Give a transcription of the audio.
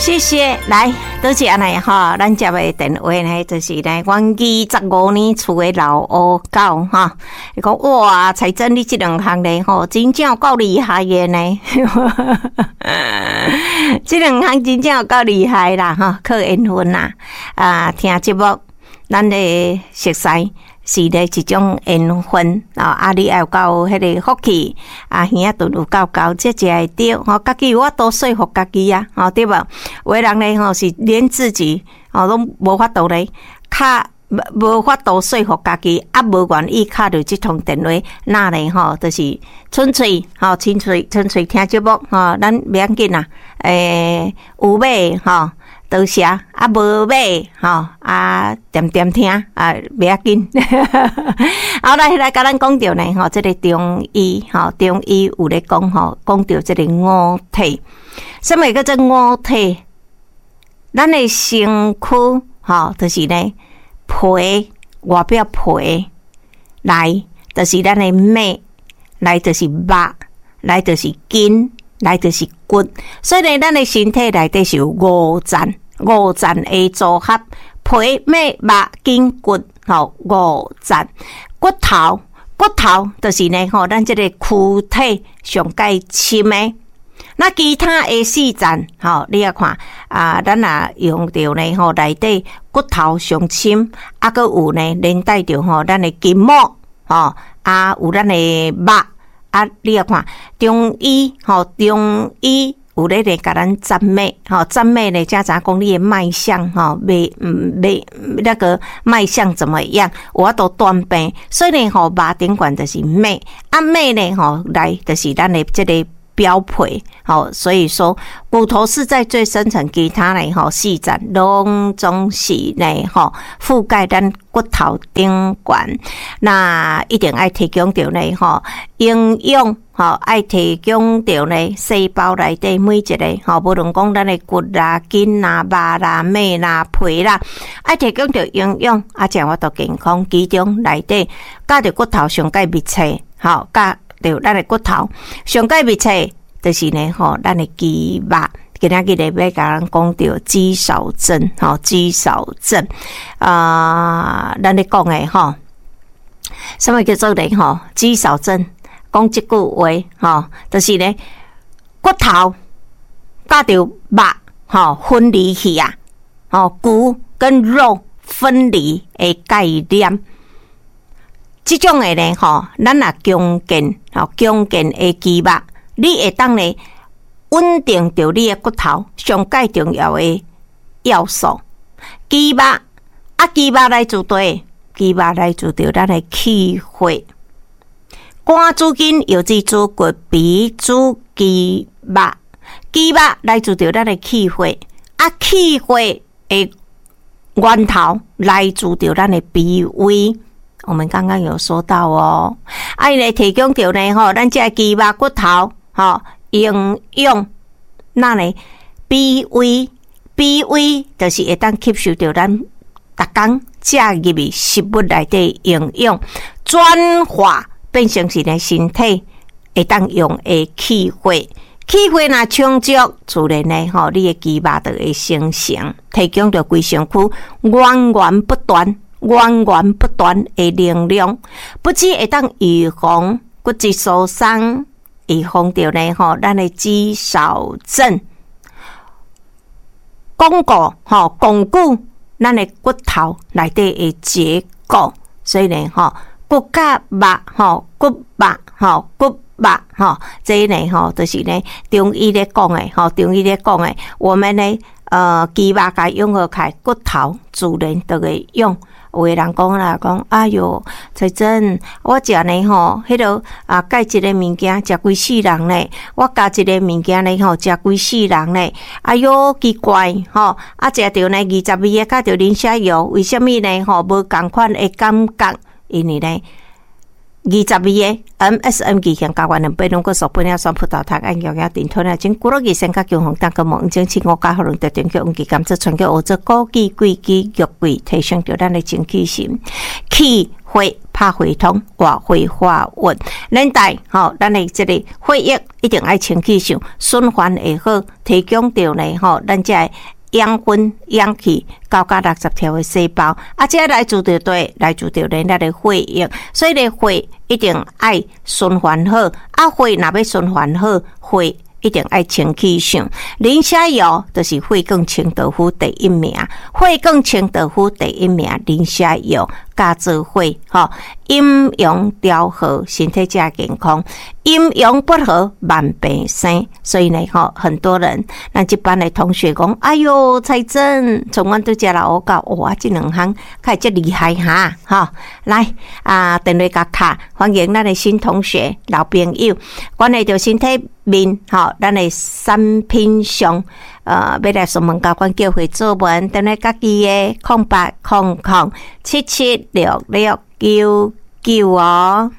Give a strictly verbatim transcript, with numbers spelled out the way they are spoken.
谢谢，来，多谢安尼哈，咱接的电话呢，就是呢，阮二十五年厝的老乌狗哈，伊讲哇，彩珍你这两项呢吼，真正够厉害的呢，这两项真正够厉害啦哈，靠缘分啦，啊，听节目，咱的熟悉。是咧一种缘分哦，啊，你要有够迄个福气，啊，耳仔顿有够高，这才会对吼。家己我多说服家己啊，吼对无？有的人咧吼是连自己吼拢无法度咧，卡无法度说服家己，啊，无愿意卡着即通电话，那咧吼就是纯粹吼，纯粹纯粹听节目吼，咱袂要紧啦，诶，有买吼。多谢啊，无买吼啊，点点听啊，袂要紧。好来来，甲咱讲着呢吼，这个中医吼，中医有咧讲吼，讲着这个五体，什么叫做五体？咱的身躯吼，就是呢皮外表皮，来就是咱的脉，来就是肉，来就是筋。来就是骨，所以呢，咱的身体内底是有五脏，五脏的组合，皮、脉、肉、筋、骨，吼，五脏。骨头，骨头就是呢，吼，咱这个躯体上界深的。那其他的四脏，吼，你要看啊，咱啊用到呢，吼，内底骨头上深，啊，佮有呢连带着吼，咱的筋膜，吼，啊，有咱的肉。啊，你要看中医吼，中医有咧咧甲咱占脉吼，占脉咧家长讲你的脉象吼，未嗯未那个脉象怎么样，我都断病，所以呢吼，马顶管就是脉，啊脉呢吼来就是咱的这个表皮，好，所以说骨头是在最深层，其他呢吼四脏拢总是呢吼覆盖咱骨头顶管，那一定爱提供到呢吼营养，吼爱提供到呢细胞内底每一个吼，无论讲咱的骨啦、筋啦、肉啦、脉啦、皮啦，爱提供到营养，啊，这样我都健康，其中内底甲着骨头上界密切，吼甲。着咱的骨头上界密切，就是呢吼，咱的肌肉。今仔日咧要甲咱讲到肌少症，吼，肌少症啊、呃，咱咧讲诶吼，什么叫做咧吼肌少症？讲即句话吼，就是咧骨头甲着肉吼分离去啊，吼骨跟肉分离诶概念。这种的呢，吼，咱也强健，吼，强健的肌肉，你会当呢稳定着你的骨头，上界重要的要素。肌肉啊，肌肉来自对，肌肉来自着咱的气血，肝主筋，腰子主骨，脾主肌肉，肌肉来自着咱的气血，啊，气血的源头来自着咱的脾胃。我们刚刚有说到哦，啊，伊来提供到呢吼，咱这肌肉骨头吼营养，那呢脾胃，脾胃就是会当吸收到咱逐工食入去食物内底营养，转化变成是呢身体会当用的气血，气血若充足，自然呢吼，你的肌肉就会生成，提供到规身躯源源不断。源源不断的能量，不止会当预防骨质疏松，预防到呢吼，咱的肌少症，巩固吼，巩固咱的骨头内底的结构，所以呢吼，骨甲肉吼，骨肉吼，骨肉吼，这呢吼，就是呢中医咧讲的吼，中医咧讲的，我们呢呃肌肉甲用好开，骨头自然都会用。有的人讲啦，讲哎哟，彩珍，我食呢吼，迄落啊，改一个物件食规世人呢，我加一个物件呢吼，食规世人呢，哎哟奇怪吼，啊食着呢二十味个，加着磷虾油，为什么呢吼无共款的感觉？因为呢， 二十二个 M S M 期限加完两杯，拢个所本了双葡萄糖按药药顶吞了，经古罗基先加强红蛋个梦，经吃我加可能得点叫红基甘蔗传叫欧洲枸杞、桂枝、玉桂，提升着咱的精气神，气血拍血统，活血化运。咱代吼，咱的这个血液一定爱清气上，循环会好，提供着呢吼，咱这养分、氧气九到六十条的细胞，啊，这来自着对，来自着咱的血液，所以咧血一定爱循环好，啊，血若要循环好，血一定爱清气上。磷虾油就是血管清道夫第一名，血管清道夫第一名，磷虾油加做血，吼，阴阳调和，身体才健康。阴阳不和，万病生。所以呢，吼，很多人，咱这班的同学讲，哎哟，彩珍，从阮拄只老教，哇，这两项开这厉害哈，吼，来啊，电话甲卡，欢迎咱的新同学、老朋友，关系到身体面，吼，咱的产品上，呃，要来询问交关叫会做文，电话家己的空八空空七七六六九九哦。